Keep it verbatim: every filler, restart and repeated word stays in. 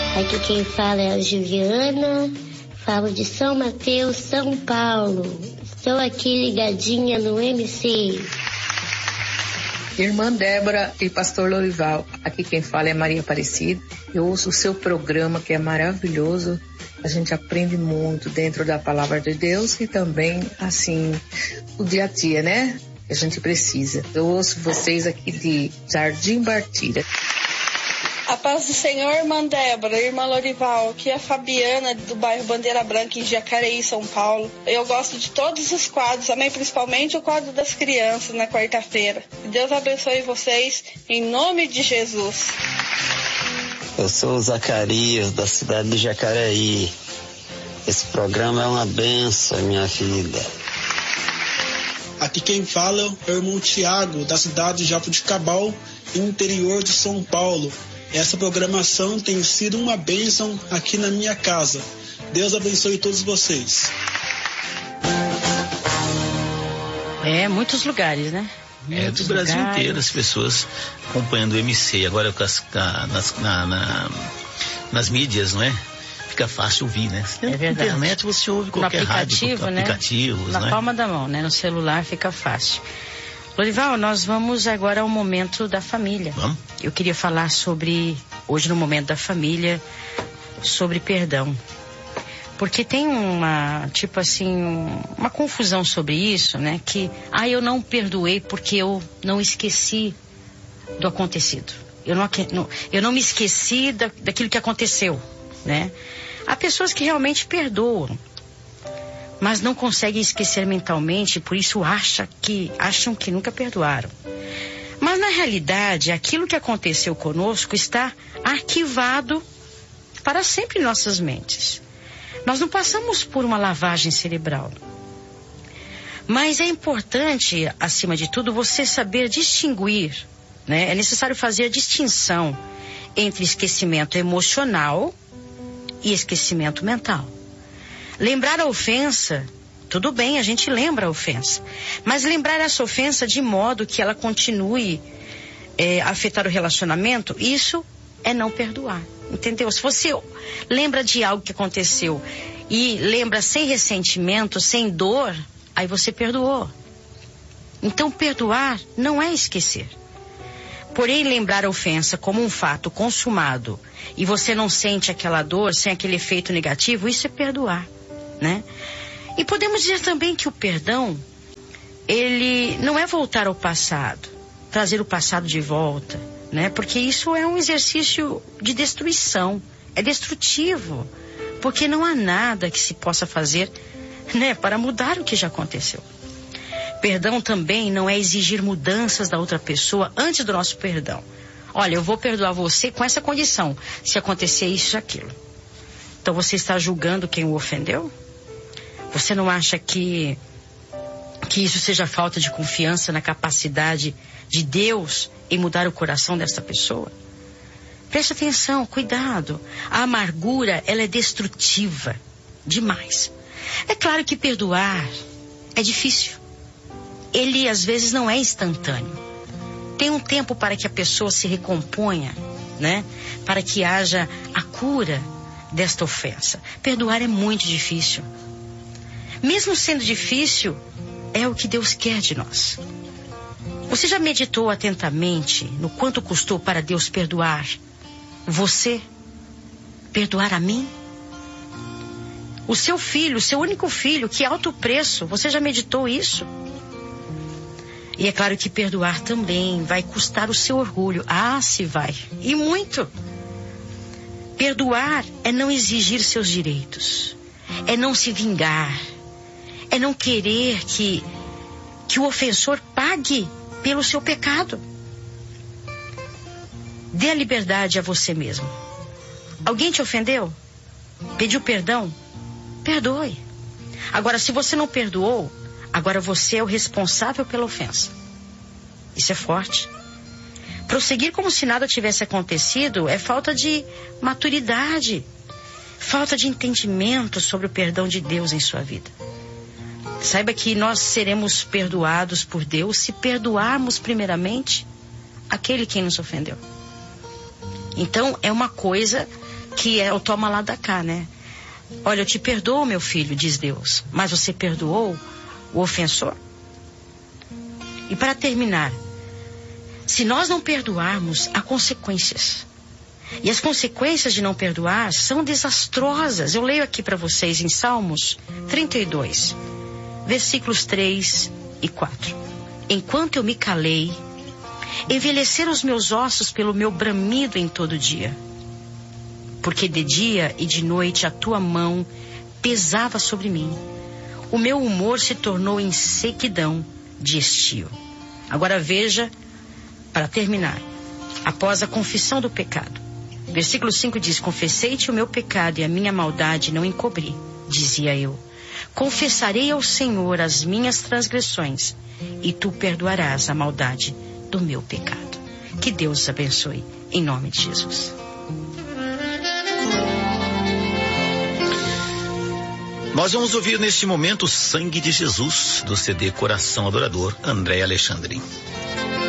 Aqui quem fala é a Juliana, falo de São Mateus, São Paulo. Estou aqui ligadinha no M C. Irmã Débora e Pastor Lorival, aqui quem fala é Maria Aparecida. Eu ouço o seu programa, que é maravilhoso. A gente aprende muito dentro da palavra de Deus e também, assim, o dia a dia, né? Que a gente precisa. Eu ouço vocês aqui de Jardim Bartira. A paz do Senhor, irmã Débora, irmã Lorival, aqui é a Fabiana do bairro Bandeira Branca, em Jacareí, São Paulo. Eu gosto de todos os quadros, amém, principalmente o quadro das crianças na quarta-feira. Que Deus abençoe vocês, em nome de Jesus. Eu sou o Zacarias, da cidade de Jacareí. Esse programa é uma benção, minha vida. Aqui quem fala é o irmão Tiago, da cidade de Jaboticabal, interior de São Paulo. Essa programação tem sido uma bênção aqui na minha casa. Deus abençoe todos vocês. É, muitos lugares, né? É Muitos do Brasil lugares. inteiro, as pessoas acompanhando o M C. Agora na, nas, na, na, nas mídias, não é? Fica fácil ouvir, né? É verdade. Na internet você ouve qualquer no aplicativo, rádio, né? aplicativos, Na né? palma da mão, né? No celular fica fácil. Lorival, nós vamos agora ao momento da família. Vamos? Eu queria falar sobre, hoje no momento da família, sobre perdão. Porque tem uma, tipo assim, uma confusão sobre isso, né? Que, ah, eu não perdoei porque eu não esqueci do acontecido. Eu não, eu não me esqueci da, daquilo que aconteceu, né? Há pessoas que realmente perdoam, mas não conseguem esquecer mentalmente, por isso acha que, acham que nunca perdoaram. Mas na realidade, aquilo que aconteceu conosco está arquivado para sempre em nossas mentes. Nós não passamos por uma lavagem cerebral. Mas é importante, acima de tudo, você saber distinguir, né? É necessário fazer a distinção entre esquecimento emocional e esquecimento mental. Lembrar a ofensa, tudo bem, a gente lembra a ofensa. Mas lembrar essa ofensa de modo que ela continue é, a afetar o relacionamento, isso é não perdoar. Entendeu? Se você lembra de algo que aconteceu e lembra sem ressentimento, sem dor, aí você perdoou. Então perdoar não é esquecer. Porém, lembrar a ofensa como um fato consumado e você não sente aquela dor, sem aquele efeito negativo, isso é perdoar. Né? E podemos dizer também que o perdão, ele não é voltar ao passado, trazer o passado de volta, né? Porque isso é um exercício de destruição, é destrutivo, porque não há nada que se possa fazer, né, para mudar o que já aconteceu. Perdão também não é exigir mudanças da outra pessoa antes do nosso perdão. Olha, eu vou perdoar você com essa condição, se acontecer isso e aquilo. Então você está julgando quem o ofendeu? Você não acha que, que isso seja falta de confiança na capacidade de Deus em mudar o coração dessa pessoa? Preste atenção, cuidado. A amargura, ela é destrutiva demais. É claro que perdoar é difícil. Ele, às vezes, não é instantâneo. Tem um tempo para que a pessoa se recomponha, né? Para que haja a cura desta ofensa. Perdoar é muito difícil. Mesmo sendo difícil, é o que Deus quer de nós. Você já meditou atentamente no quanto custou para Deus perdoar você? Perdoar a mim? O seu filho, o seu único filho, que alto preço, você já meditou isso? E é claro que perdoar também vai custar o seu orgulho. Ah, se vai. E muito. Perdoar é não exigir seus direitos. É não se vingar. É não querer que, que o ofensor pague pelo seu pecado. Dê a liberdade a você mesmo. Alguém te ofendeu? Pediu perdão? Perdoe. Agora, se você não perdoou, agora você é o responsável pela ofensa. Isso é forte. Prosseguir como se nada tivesse acontecido é falta de maturidade, falta de entendimento sobre o perdão de Deus em sua vida. Saiba que nós seremos perdoados por Deus se perdoarmos primeiramente aquele quem nos ofendeu. Então é uma coisa que é o toma lá da cá, né? Olha, eu te perdoo, meu filho, diz Deus, mas você perdoou o ofensor? E para terminar, se nós não perdoarmos, há consequências. E as consequências de não perdoar são desastrosas. Eu leio aqui para vocês em Salmos trinta e dois, versículos três e quatro. Enquanto eu me calei, envelheceram os meus ossos pelo meu bramido em todo dia. Porque de dia e de noite a tua mão pesava sobre mim. O meu humor se tornou em sequidão de estio. Agora veja, para terminar, após a confissão do pecado. Versículo cinco diz: confessei-te o meu pecado e a minha maldade não encobri, dizia eu. Confessarei ao Senhor as minhas transgressões e tu perdoarás a maldade do meu pecado. Que Deus abençoe, em nome de Jesus. Nós vamos ouvir neste momento o Sangue de Jesus, do C D Coração Adorador, André Alexandre.